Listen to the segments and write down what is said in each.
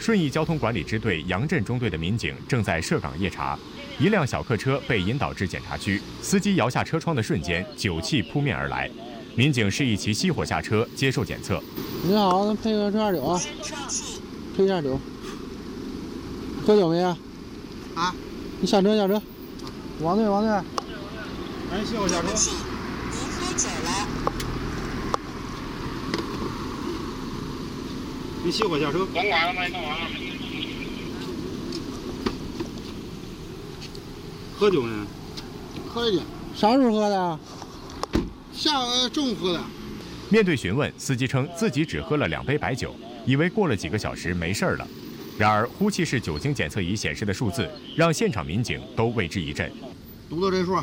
顺义交通管理支队杨镇中队的民警正在涉岗夜查，一辆小客车被引导至检查区，司机摇下车窗的瞬间，酒气扑面而来。民警示意其熄火下车接受检测。 你好，咱配个2.9啊，配2.9。喝酒没啊？ 啊？ 你下车。王队。 赶紧熄火下车。 您喝酒了。 你熄火下车。 弄完了没？弄完了。 喝酒呢？ 喝一点。啥时候喝的？中午喝的。 面对询问，司机称自己只喝了2杯白酒，以为过了几个小时没事了。然而，呼气式酒精检测仪显示的数字让现场民警都为之一振。 读到这数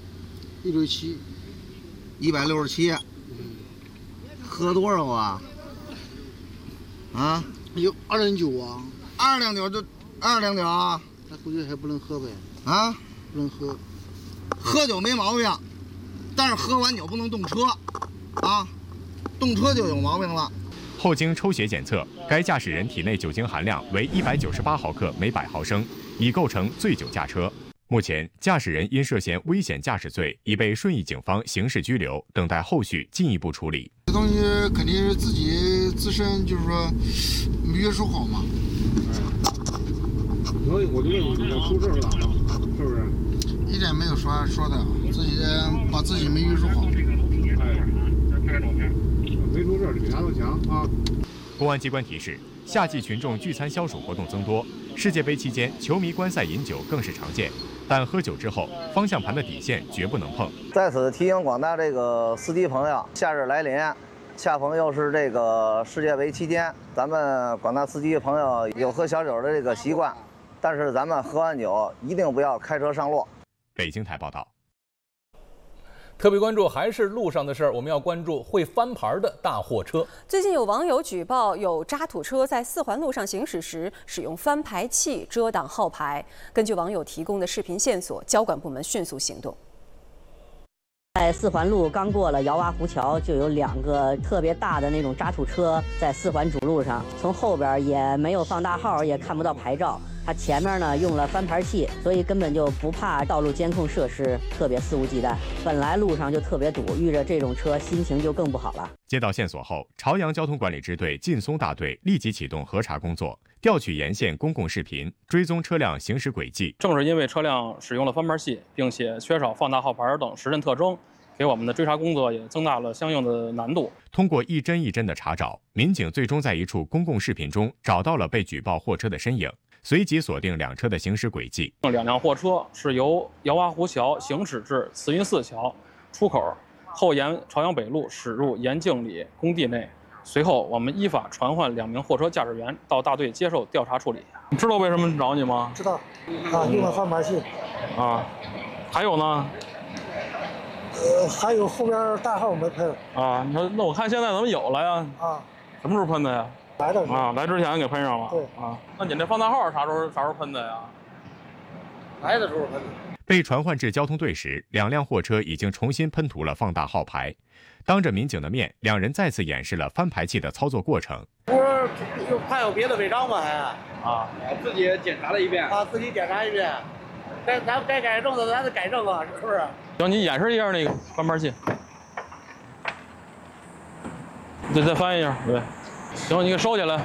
，167，167。 喝多少啊？啊？ 有2.9啊 ，2.9就2.9啊？ 那回去还不能喝呗？ 啊？ 不能喝。 喝酒没毛病，但是喝完酒不能动车，啊，动车就有毛病了。 后经抽血检测，该驾驶人体内酒精含量为198毫克每100毫升，已构成醉酒驾车。目前，驾驶人因涉嫌危险驾驶罪，已被顺义警方刑事拘留，等待后续进一步处理。 这东西肯定是自己自身就是说没约束好嘛。 所以我就问你，要出事了，是不是？ 一点没有说的，自己把自己没约束好。 没出事，比啥都强啊！ 公安机关提示：夏季群众聚餐消暑活动增多，世界杯期间球迷观赛饮酒更是常见。但喝酒之后，方向盘的底线绝不能碰。 在此提醒广大这个司机朋友，夏日来临，恰逢又是这个世界杯期间，咱们广大司机朋友有喝小酒的这个习惯，但是咱们喝完酒一定不要开车上路。 北京台报道。 特别关注还是路上的事儿，我们要关注会翻牌的大货车。 最近有网友举报，有渣土车在4环路上行驶时使用翻牌器遮挡号牌。根据网友提供的视频线索，交管部门迅速行动。 在4环路刚过了姚洼湖桥，就有2个特别大的那种渣土车在4环主路上，从后边也没有放大号，也看不到牌照。它前面呢用了翻牌器，所以根本就不怕道路监控设施，特别肆无忌惮。本来路上就特别堵，遇着这种车心情就更不好了。 接到线索后，朝阳交通管理支队劲松大队立即启动核查工作，调取沿线公共视频，追踪车辆行驶轨迹。 正是因为车辆使用了翻牌器，并且缺少放大号牌等实阵特征，给我们的追查工作也增大了相应的难度。 通过一帧一帧的查找，民警最终在一处公共视频中找到了被举报货车的身影，随即锁定2车的行驶轨迹。 2辆货车是由姚洼湖桥行驶至慈云寺桥出口，后沿朝阳北路驶入严敬里工地内。随后，我们依法传唤2名货车驾驶员到大队接受调查处理。你知道为什么找你吗？ 知道，啊，用了翻牌器。 啊，还有呢？ 还有后边大号没喷。 啊，你说那我看现在怎么有了呀？ 啊， 什么时候喷的呀？ 来的啊，来之前给喷上了。 对啊，那你这放大号啥时候喷的呀？ 来的时候喷的。 被传唤至交通队时，2辆货车已经重新喷涂了放大号牌。当着民警的面，2人再次演示了翻牌器的操作过程。 不是又怕有别的违章吗？还啊， 自己检查了一遍啊，自己检查一遍。咱该改正的咱得改正啊，是不是？ 行，你演示一下那个翻牌器。再翻一下，对。行，你给收起来。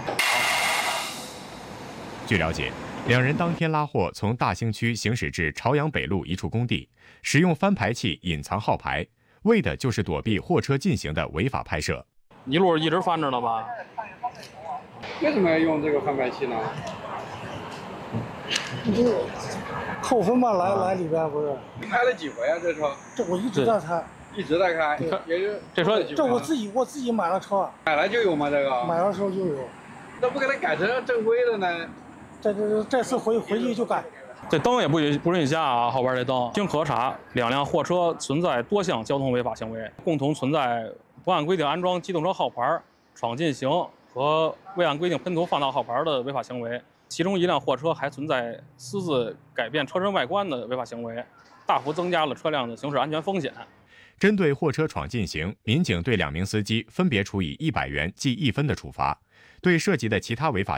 据了解，2人当天拉货从大兴区行驶至朝阳北路一处工地，使用翻牌器隐藏号牌，为的就是躲避货车进行的违法拍摄。 一路一直翻着呢吧？ 为什么要用这个翻牌器呢？ 这扣分嘛，来里边不是？ 你开了几回啊？这车？ 这我一直在开。 一直在开，也是这车， 这我自己买了车， 买了就有吗？这个买的时候就有， 那不给它改成正规的呢？ 这次回去就改。 这灯也不允许下啊，后边这灯。经核查，2辆货车存在多项交通违法行为，共同存在不按规定安装机动车号牌、闯禁行和未按规定喷涂放大号牌的违法行为。其中1辆货车还存在私自改变车身外观的违法行为，大幅增加了车辆的行驶安全风险。 针对货车闯禁行，民警对2名司机分别处以100元记1分的处罚，对涉及的其他违法